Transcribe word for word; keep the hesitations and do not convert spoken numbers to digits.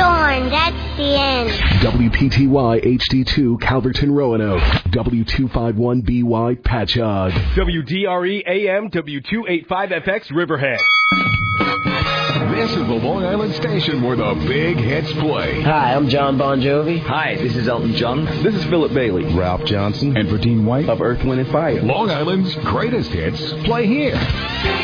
storm. That's the end. W P T Y H D two Calverton Roanoke. W two fifty-one B Y Patchogue. W D R E A M W two eighty-five F X Riverhead. This is the Long Island station where the big hits play. Hi, I'm John Bon Jovi. Hi, this is Elton John. This is Philip Bailey. Ralph Johnson. And Verdine White of Earth, Wind and Fire. Long Island's greatest hits play here.